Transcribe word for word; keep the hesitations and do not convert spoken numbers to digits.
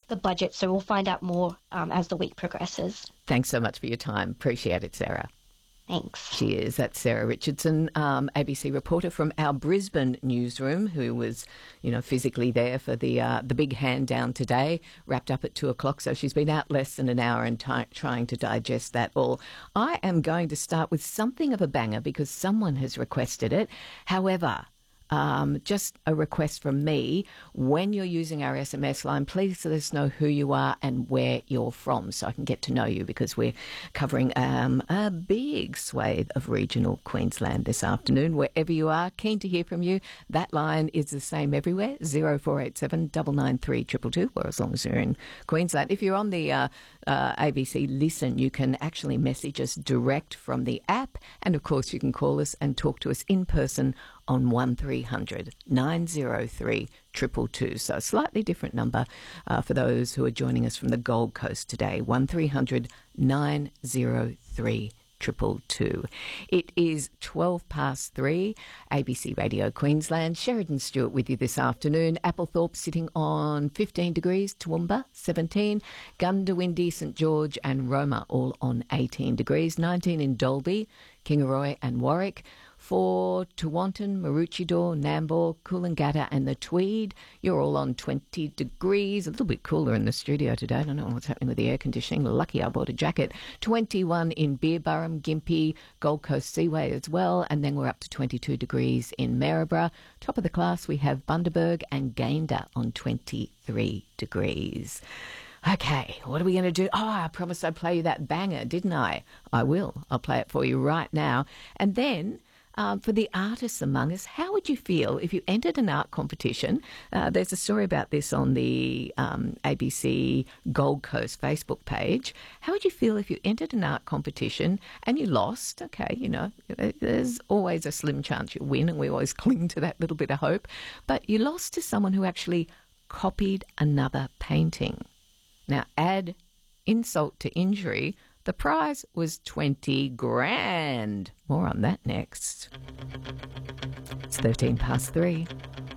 the budget. So we'll find out more um, as the week progresses. Thanks so much for your time. Appreciate it, Sarah. Thanks. Cheers. That's Sarah Richardson, um, A B C reporter from our Brisbane newsroom, who was, you know, physically there for the uh, the big hand down today, wrapped up at two o'clock. So she's been out less than an hour and t- trying to digest that all. I am going to start with something of a banger because someone has requested it. However, Um, just a request from me, when you're using our S M S line, please let us know who you are and where you're from so I can get to know you, because we're covering um, a big swathe of regional Queensland this afternoon. Wherever you are, keen to hear from you. That line is the same everywhere, zero four eight seven nine nine three two two two, or as long as you're in Queensland. If you're on the uh, uh, A B C Listen, you can actually message us direct from the app, and of course you can call us and talk to us in person on one three hundred nine oh three two two two. So a slightly different number uh, for those who are joining us from the Gold Coast today, one three hundred nine oh three two two two. It is twelve past three, A B C Radio Queensland. Sheridan Stewart with you this afternoon. Applethorpe sitting on fifteen degrees, Toowoomba seventeen, Gundawindi, St George and Roma all on eighteen degrees, nineteen in Dalby, Kingaroy and Warwick. For Tewantin, Maroochydore, Nambour, Coolangatta and the Tweed, you're all on twenty degrees. A little bit cooler in the studio today. I don't know what's happening with the air conditioning. Lucky I bought a jacket. twenty-one in Beerburrum, Gympie, Gold Coast Seaway as well. And then we're up to twenty-two degrees in Maryborough. Top of the class, we have Bundaberg and Gayndah on twenty-three degrees. Okay, what are we going to do? Oh, I promised I'd play you that banger, didn't I? I will. I'll play it for you right now. And then, Um, for the artists among us, how would you feel if you entered an art competition? Uh, there's a story about this on the um, A B C Gold Coast Facebook page. How would you feel if you entered an art competition and you lost? Okay, you know, there's always a slim chance you win, and we always cling to that little bit of hope. But you lost to someone who actually copied another painting. Now, add insult to injury. The prize was twenty grand. More on that next. It's thirteen past three.